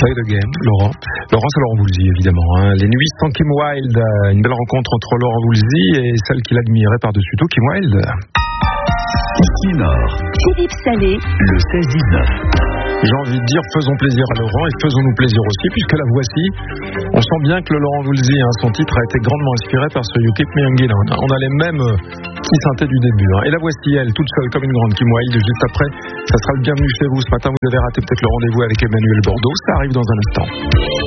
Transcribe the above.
Play the Game, Laurent. Laurent, c'est Laurent Voulzy, évidemment. Les nuits sans Kim Wilde. Une belle rencontre entre Laurent Voulzy et celle qu'il admirait par-dessus tout, Kim Wilde. Ici Nord. Philippe Salé. Le 16-19. J'ai envie de dire faisons plaisir à Laurent et faisons-nous plaisir aussi, puisque la voici. On sent bien que le Laurent Voulzy, son titre a été grandement inspiré par ce You Keep Me Hanging On. On a les mêmes petits synthés du début. Et la voici, elle, toute seule comme une grande Kim Wilde. Juste après, ça sera le bienvenu chez vous. Ce matin, vous avez raté peut-être le rendez-vous avec Emmanuel Bordeaux. Ça arrive dans un instant.